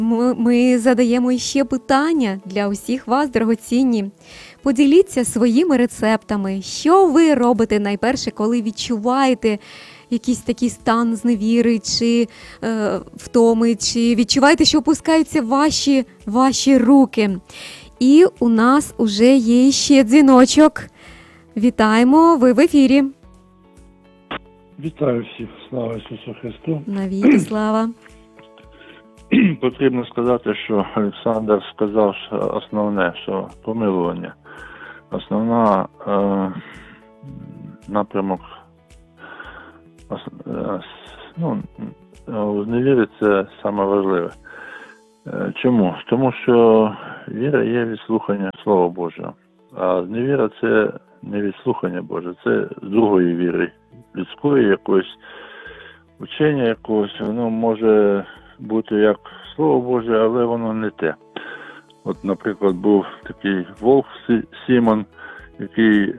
Ми задаємо ще питання для усіх вас, дорогоцінні. Поділіться своїми рецептами. Що ви робите найперше, коли відчуваєте якийсь такий стан зневіри чи втоми, чи відчуваєте, що опускаються ваші руки? І у нас уже є ще дзвіночок. Вітаємо, ви в ефірі. Вітаю всіх, слава Ісусу Христу. Навіки слава. Потрібно сказати, що Олександр сказав основне, що помилування. Основна напрямок у зневірі це саме важливе. Чому? Тому що віра є від слухання Слова Божого. А зневіра – це не від слухання Боже, це з другої віри, людської якоїсь, учення якогось. Воно може бути як Слово Боже, але воно не те. От, наприклад, був такий вовк Сімон, який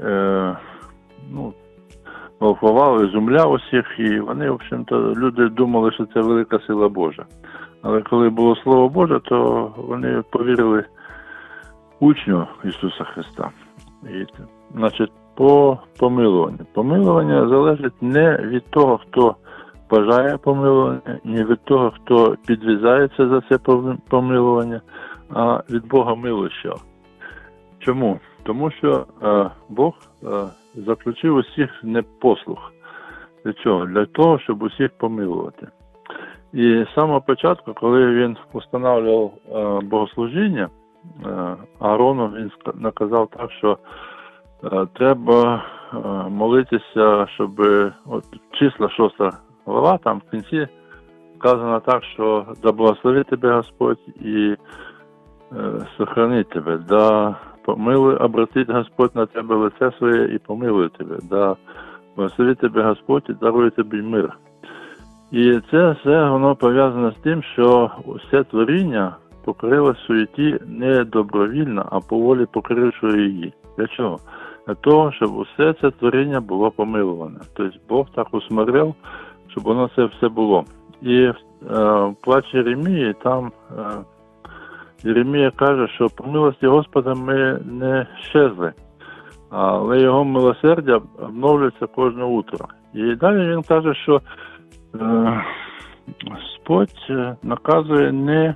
волхвував, ізумляв усіх, і вони, в общем-то, люди думали, що це велика сила Божа. Але коли було Слово Боже, то вони повірили учню Ісуса Христа. І, значить, по помилуванню. Помилування залежить не від того, хто бажає помилування, не від того, хто підв'язається за це помилування, а від Бога милощого. Чому? Тому що Бог заключив усіх непослух. Для чого? Для того, щоб усіх помилувати. І з самого початку, коли він встановлював богослужіння, Аарону він наказав так, що треба молитися, щоб от числа 6 глава, там в кінці сказано так, що да благословить тебе Господь і сохранить тебе, да помилуй, обратить Господь на тебе лице своє і помилує тебе, да благословить тебе Господь і дарує тобі мир. І це все воно пов'язане з тим, що усе творіння покорило суєті не добровільно, а по волі покорившого її. Для чого? Для того, щоб усе це творіння було помилуване. Тобто Бог так усмотрел, щоб воно це все було. І в плачі Єремії, там Єремія каже, що по милості Господа ми не щезли, але його милосердя обновлюється кожне утро. І далі він каже, що Господь наказує не,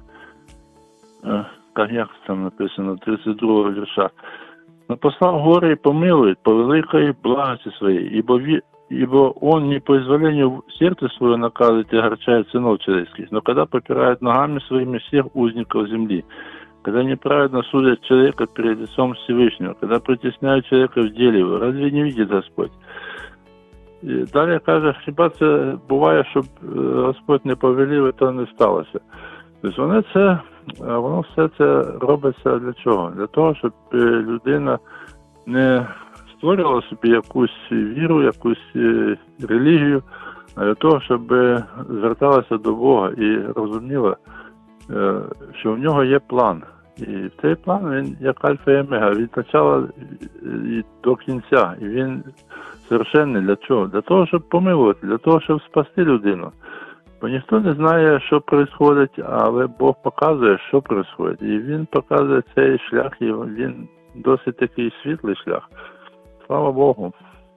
як там написано, 32 вірша, «Напослав гори и помилует по великой благости своей, ибо он не по изволению сердца свое наказывает и огорчает сынов человеческих, но когда попирает ногами своими всех узников земли, когда неправедно судят человека перед лицом Всевышнего, когда притесняют человека в деле его, разве не видит Господь?» І далі каже, хіба це буває, щоб Господь не повелів, і то не сталося. Тобто воно все це робиться для чого? Для того, щоб людина не створювала собі якусь віру, якусь релігію, а для того, щоб зверталася до Бога і розуміла, що в нього є план. І цей план, він як альфа і омега, від початку і до кінця. І він совершенний для чого? Для того, щоб помилувати, для того, щоб спасти людину. Бо ніхто не знає, що відбувається, але Бог показує, що відбувається. І Він показує цей шлях, і він досить такий світлий шлях. Слава Богу.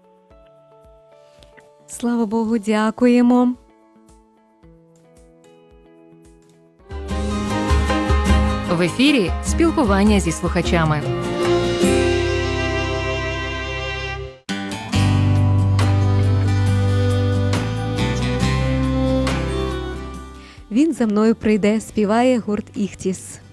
Слава Богу, дякуємо. В ефірі спілкування зі слухачами. Він за мною прийде, співає гурт «Іхтіс».